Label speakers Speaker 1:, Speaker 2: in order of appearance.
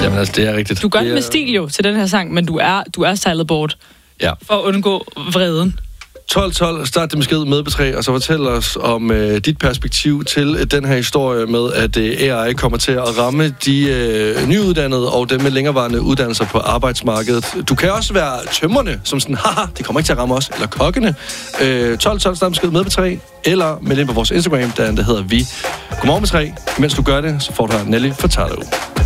Speaker 1: Jamen altså, det er rigtigt.
Speaker 2: Du gør det med stil jo til den her sang, men du er sejlet bort.
Speaker 1: Ja.
Speaker 2: For at undgå vreden.
Speaker 1: 12-12, start det besked med B3, og så fortæl os om dit perspektiv til den her historie med, at AI kommer til at ramme de nyuddannede og dem med længerevarende uddannelser på arbejdsmarkedet. Du kan også være tømmerne, som sådan, haha, det kommer ikke til at ramme os, eller kokkene. 12-12, start besked med B3, eller meld ind på vores Instagram, der hedder vi. Godmorgen B3. Mens du gør det, så får du her Nelly fortæller ud.